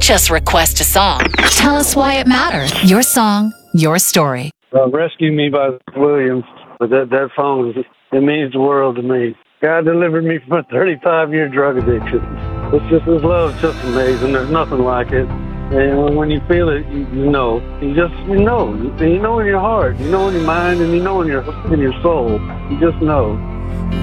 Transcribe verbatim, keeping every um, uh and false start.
just request a song. Tell us why it matters. Your song, your story. Uh, Rescue Me by Williams. But that, that song, it means the world to me. God delivered me from a thirty-five-year drug addiction. It's just, his love's just amazing. There's nothing like it. And when you feel it, you, you know. You just, you know. You know in your heart. You know in your mind, and you know in your in your soul. You just know.